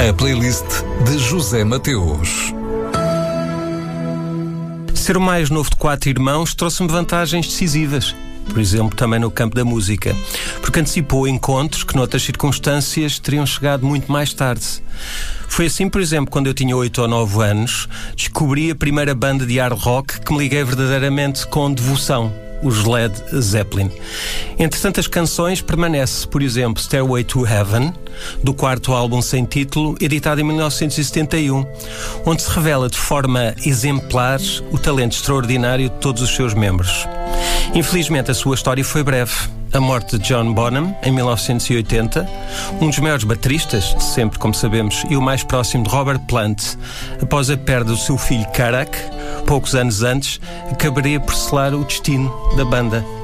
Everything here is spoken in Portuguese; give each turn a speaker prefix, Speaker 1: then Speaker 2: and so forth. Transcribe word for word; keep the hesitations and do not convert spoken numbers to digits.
Speaker 1: A playlist de José Mateus.
Speaker 2: Ser o mais novo de quatro irmãos trouxe-me vantagens decisivas. Por exemplo, também no campo da música, porque antecipou encontros que noutras circunstâncias teriam chegado muito mais tarde. Foi assim, por exemplo, quando eu tinha oito ou nove anos, descobri a primeira banda de hard rock que me liguei verdadeiramente com devoção, os Led Zeppelin. Entre tantas canções permanece, por exemplo, Stairway to Heaven, do quarto álbum sem título, editado em mil novecentos e setenta e um, onde se revela de forma exemplar o talento extraordinário de todos os seus membros. Infelizmente, a sua história foi breve. A morte de John Bonham, em mil novecentos e oitenta, um dos maiores bateristas de sempre, como sabemos, e o mais próximo de Robert Plant, após a perda do seu filho Karak, poucos anos antes, acabaria por selar o destino da banda.